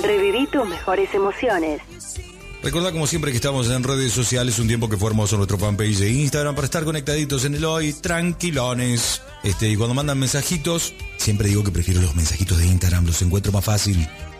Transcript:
Reviví tus mejores emociones. Recordá como siempre que estamos en redes sociales, un tiempo que fue hermoso nuestro fanpage de Instagram para estar conectaditos en el hoy, tranquilones. Y cuando mandan mensajitos, siempre digo que prefiero los mensajitos de Instagram, los encuentro más fácil.